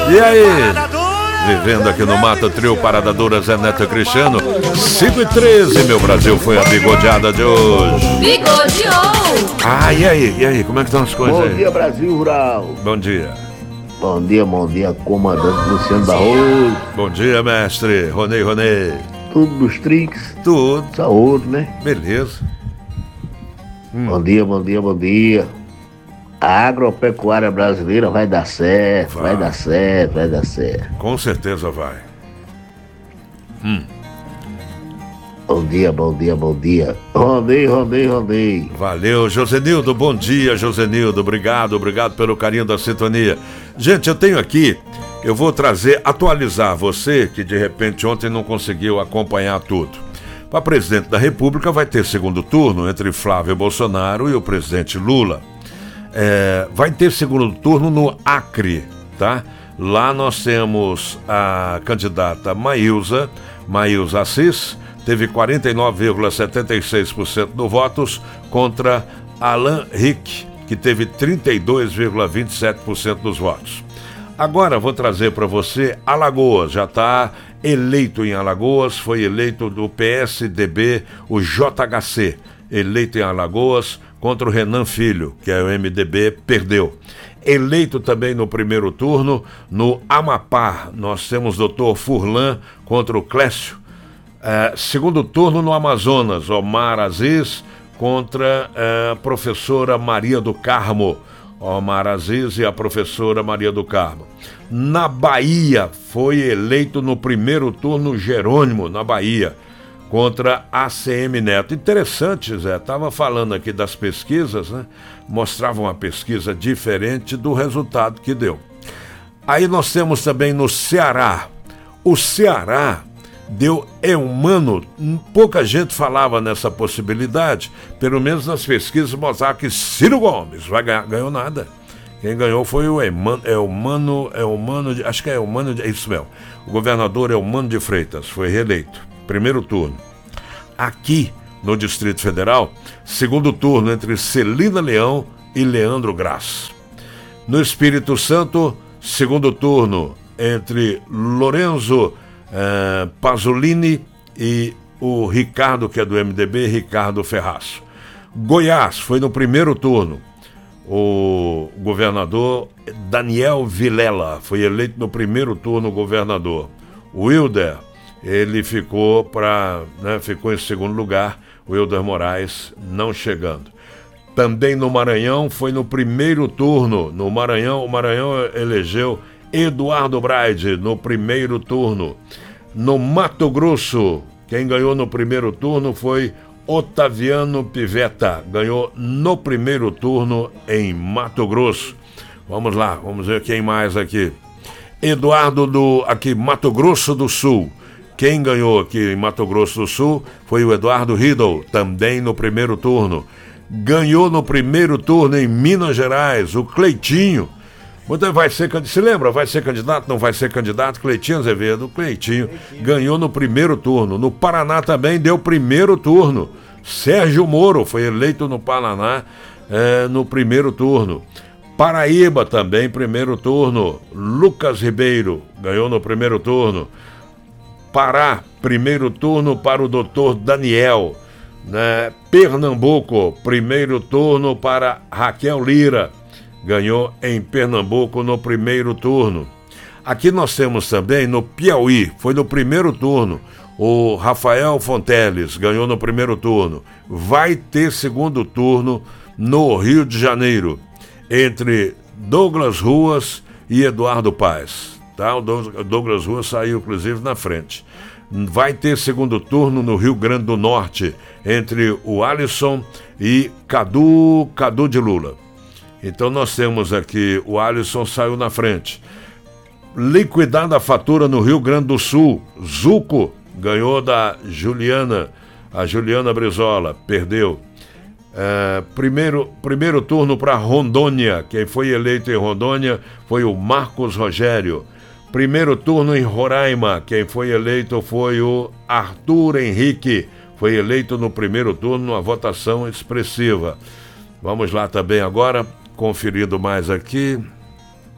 E aí? Vivendo aqui no Mata, trio Parada Dura, Zé Neto e Cristiano. 5h13, meu Brasil, foi a bigodeada de hoje. Bigodeou! E aí, como é que estão as coisas aí? Bom dia, Brasil Rural. Bom dia. Bom dia, comandante Luciano Barroso. Bom dia, mestre Ronei. Tudo nos trinques. Tudo. Saúde, né? Beleza. Bom dia. A agropecuária brasileira vai dar certo, vai dar certo. Com certeza vai. Bom dia. Rondei. Valeu, Josenildo, bom dia, Josenildo. Obrigado pelo carinho da sintonia. Gente, eu tenho aqui, eu vou atualizar você que de repente ontem não conseguiu acompanhar tudo. Para presidente da República vai ter segundo turno entre Flávio Bolsonaro e o presidente Lula. Vai ter segundo turno no Acre, tá? Lá nós temos a candidata Maílza Assis, teve 49,76% dos votos, contra Alan Rick, que teve 32,27% dos votos. Agora vou trazer para você Alagoas, já está eleito em Alagoas, foi eleito do PSDB, o JHC, eleito em Alagoas, contra o Renan Filho, que é o MDB, perdeu. Eleito também no primeiro turno, no Amapá, nós temos o Dr. Furlan contra o Clécio. Segundo turno no Amazonas, Omar Aziz contra a professora Maria do Carmo. Omar Aziz e a professora Maria do Carmo. Na Bahia, foi eleito no primeiro turno Jerônimo, na Bahia, contra ACM Neto. Interessante, Zé, estava falando aqui das pesquisas, né? Mostrava uma pesquisa diferente do resultado que deu. Aí nós temos também no Ceará. O Ceará deu Eumano, pouca gente falava nessa possibilidade, pelo menos nas pesquisas mostravam que Ciro Gomes vai ganhar, ganhou nada. Quem ganhou foi o Eumano, acho que é Eumano, é isso mesmo. O governador Eumano de Freitas foi reeleito, primeiro turno. Aqui no Distrito Federal, segundo turno entre Celina Leão e Leandro Graz. No Espírito Santo, segundo turno entre Lorenzo Pasolini e o Ricardo, que é do MDB, Ricardo Ferraz. Goiás foi no primeiro turno. O governador Daniel Vilela foi eleito no primeiro turno governador. O Wilder, ele ficou em segundo lugar, o Wilder Moraes não chegando. Também no Maranhão foi no primeiro turno. No Maranhão, o Maranhão elegeu Eduardo Braide no primeiro turno. No Mato Grosso, quem ganhou no primeiro turno foi Otaviano Pivetta, ganhou no primeiro turno em Mato Grosso. Vamos lá, vamos ver quem mais aqui. Aqui Mato Grosso do Sul. Quem ganhou aqui em Mato Grosso do Sul foi o Eduardo Riddle, também no primeiro turno. Ganhou no primeiro turno em Minas Gerais, o Cleitinho. Se lembra? Vai ser candidato? Não vai ser candidato? Cleitinho Azevedo, Cleitinho ganhou no primeiro turno. No Paraná também deu primeiro turno. Sérgio Moro foi eleito no Paraná no primeiro turno. Paraíba também, primeiro turno. Lucas Ribeiro ganhou no primeiro turno. Pará, primeiro turno para o doutor Daniel. Pernambuco, primeiro turno para Raquel Lira. Ganhou em Pernambuco no primeiro turno. Aqui nós temos também no Piauí, foi no primeiro turno, o Rafael Fonteles ganhou no primeiro turno. Vai ter segundo turno no Rio de Janeiro, entre Douglas Ruas e Eduardo Paes. Tá? O Douglas Ruas saiu inclusive na frente. Vai ter segundo turno no Rio Grande do Norte, entre o Alisson e Cadu de Lula. Então nós temos aqui, o Alisson saiu na frente. Liquidada a fatura no Rio Grande do Sul, Zuco ganhou da Juliana, a Juliana Brizola, perdeu. Primeiro turno para Rondônia, quem foi eleito em Rondônia foi o Marcos Rogério. Primeiro turno em Roraima, quem foi eleito foi o Arthur Henrique, foi eleito no primeiro turno, numa votação expressiva. Vamos lá também agora, conferindo mais aqui.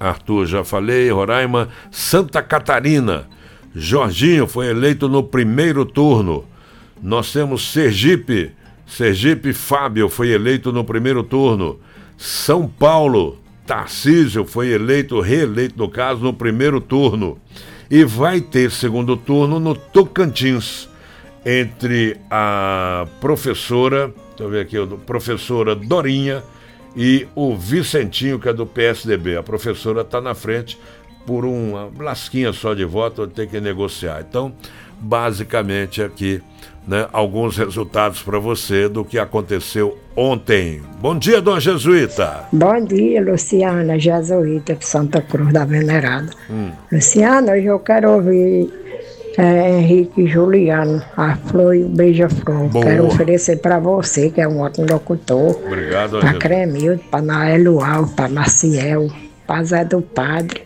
Arthur, já falei. Roraima, Santa Catarina. Jorginho foi eleito no primeiro turno. Nós temos Sergipe. Sergipe, Fábio foi eleito no primeiro turno. São Paulo, Tarcísio foi reeleito no caso, no primeiro turno. E vai ter segundo turno no Tocantins, entre a professora, deixa eu ver aqui, a professora Dorinha e o Vicentinho, que é do PSDB. A professora está na frente por uma lasquinha só de voto, vai ter que negociar. Então, basicamente aqui, né, alguns resultados para você do que aconteceu ontem. Bom dia, dona Jesuíta. Bom dia, Luciana, Jesuíta de Santa Cruz da Venerada. Luciana, hoje eu quero ouvir Henrique e Juliano, a Flor e o Beija-Flor. Quero oferecer para você, que é um ótimo locutor. Obrigado, para Cremildo, para Naélio Alves, para Maciel, para Zé do Padre,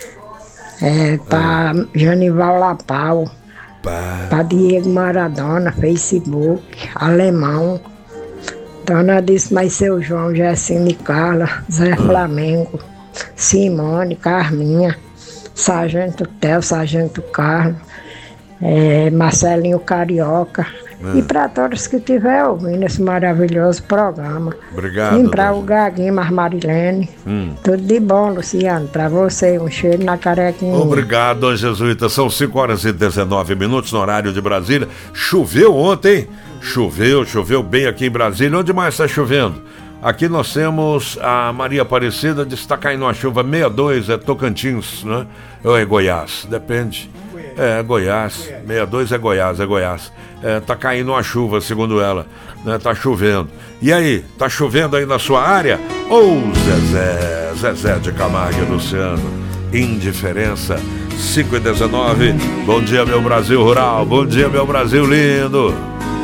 para Janival Lapau, para Diego Maradona, Facebook, Alemão, Dona Disse, mas seu João, Jessine Carla, Zé Flamengo, Simone, Carminha, Sargento Tel, Sargento Carlos, Marcelinho Carioca, e para todos que estiverem ouvindo esse maravilhoso programa. Obrigado. E para o Gaguinho, Marilene. Tudo de bom, Luciano. Para você, um cheiro na carequinha. Obrigado, dona Jesuíta. São 5h19 no horário de Brasília. Choveu ontem, choveu bem aqui em Brasília. Onde mais está chovendo? Aqui nós temos a Maria Aparecida, está caindo uma chuva 62, é Tocantins, né? Ou é Goiás? Depende. É Goiás, 62 é Goiás. Tá caindo uma chuva, segundo ela, né? Tá chovendo. E aí, tá chovendo aí na sua área? Ou Zezé de Camargo e Luciano, indiferença, 5h19. Bom dia, meu Brasil rural, bom dia, meu Brasil lindo.